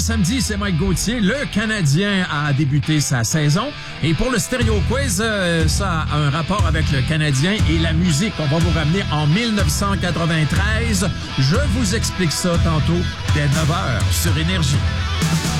samedi, c'est Mike Gauthier. Le Canadien a débuté sa saison. Et pour le Stéréo Quiz, ça a un rapport avec le Canadien et la musique. On va vous ramener en 1993. Je vous explique ça tantôt dès 9h sur Énergie.